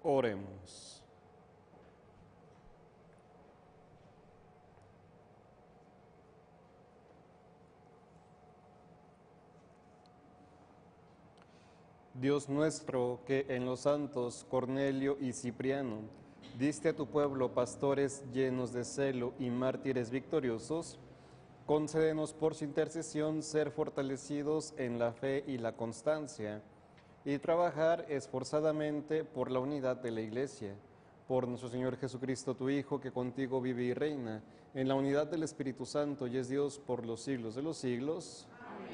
Oremos. Dios nuestro, que en los santos Cornelio y Cipriano diste a tu pueblo pastores llenos de celo y mártires victoriosos, concédenos por su intercesión ser fortalecidos en la fe y la constancia, y trabajar esforzadamente por la unidad de la Iglesia, por nuestro Señor Jesucristo, tu Hijo, que contigo vive y reina, en la unidad del Espíritu Santo, y es Dios por los siglos de los siglos.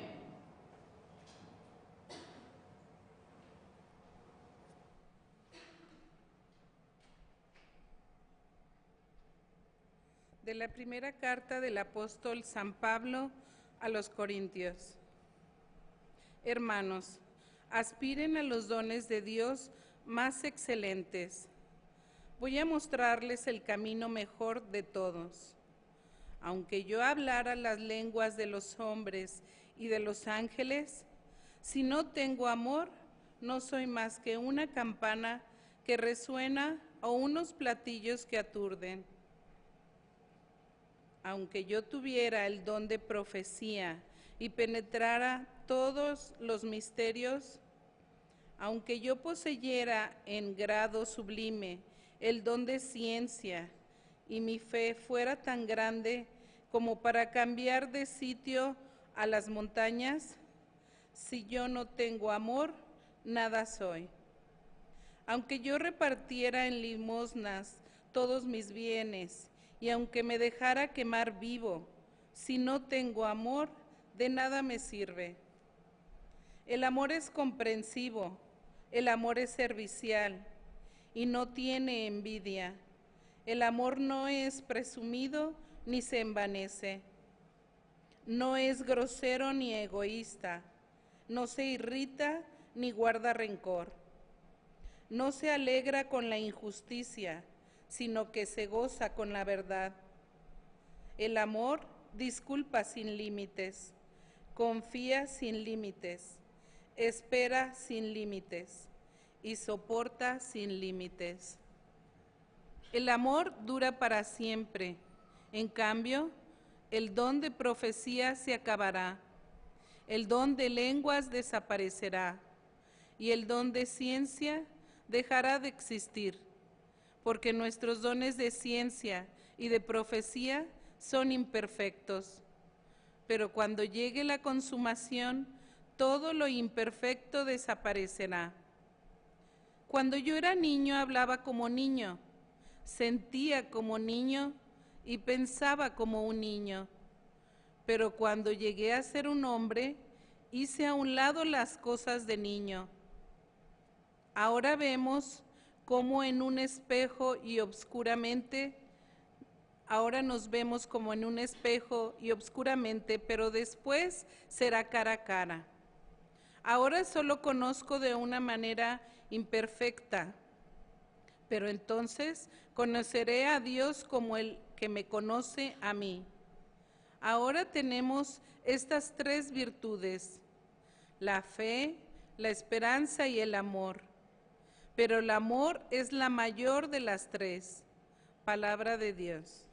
De la primera carta del apóstol San Pablo a los Corintios. Hermanos, aspiren a los dones de Dios más excelentes. Voy a mostrarles el camino mejor de todos. Aunque yo hablara las lenguas de los hombres y de los ángeles, si no tengo amor, no soy más que una campana que resuena o unos platillos que aturden. Aunque yo tuviera el don de profecía y penetrara todos los misterios, aunque yo poseyera en grado sublime el don de ciencia y mi fe fuera tan grande como para cambiar de sitio a las montañas, si yo no tengo amor, nada soy. Aunque yo repartiera en limosnas todos mis bienes, y aunque me dejara quemar vivo, si no tengo amor, de nada me sirve. El amor es comprensivo, el amor es servicial y no tiene envidia. El amor no es presumido ni se envanece. No es grosero ni egoísta, no se irrita ni guarda rencor. No se alegra con la injusticia, sino que se goza con la verdad. El amor disculpa sin límites, confía sin límites, espera sin límites y soporta sin límites. El amor dura para siempre. En cambio, el don de profecía se acabará, el don de lenguas desaparecerá y el don de ciencia dejará de existir, porque nuestros dones de ciencia y de profecía son imperfectos. Pero cuando llegue la consumación, todo lo imperfecto desaparecerá. Cuando yo era niño hablaba como niño, sentía como niño y pensaba como un niño. Pero cuando llegué a ser un hombre, hice a un lado las cosas de niño. Ahora vemos como en un espejo y obscuramente, ahora nos vemos como en un espejo y obscuramente, pero después será cara a cara. Ahora solo conozco de una manera imperfecta, pero entonces conoceré a Dios como el que me conoce a mí. Ahora tenemos estas tres virtudes: la fe, la esperanza y el amor. Pero el amor es la mayor de las tres. Palabra de Dios.